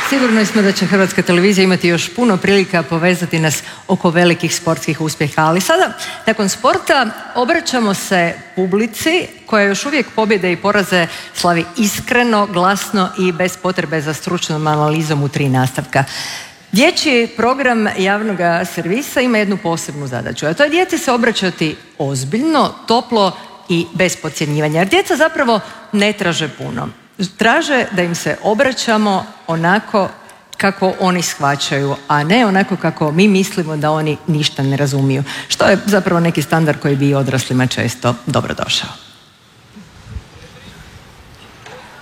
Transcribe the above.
Sigurni smo da će Hrvatska televizija imati još puno prilika povezati nas oko velikih sportskih uspjeha, ali sada, nakon sporta, obraćamo se publici koja još uvijek pobjede i poraze slavi iskreno, glasno i bez potrebe za stručnom analizom u 3 nastavka. Dječji program javnog servisa ima jednu posebnu zadaću, a to je djeci se obraćati ozbiljno, toplo i bez podcjenjivanja. Jer djeca zapravo ne traže puno. Traže da im se obraćamo onako kako oni shvaćaju, a ne onako kako mi mislimo da oni ništa ne razumiju. Što je zapravo neki standard koji bi i odraslima često dobrodošao.